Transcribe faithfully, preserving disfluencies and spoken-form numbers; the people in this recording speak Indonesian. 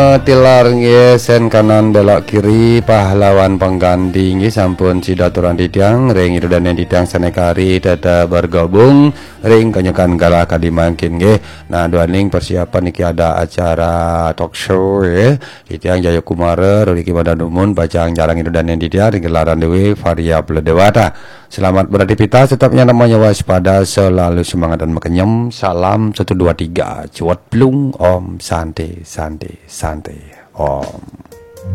Tilar nggih sen kanan belok kiri pahlawan pengganti nggih sampun sidaturan didang ring idane didang sanekari dada bergabung ring kanyakan galah kadimangkin nggih. Nah duaning persiapan iki ada acara talk show ya Itiang Jayakumara Riki Badanumun bacaan jalan idane didang gelaran dewi variabel dewata. Selamat beraktivitas, tetapnya namanya waspada, selalu semangat dan makenyem. Salam satu dua tiga, cuat plung, om santai santai santai om.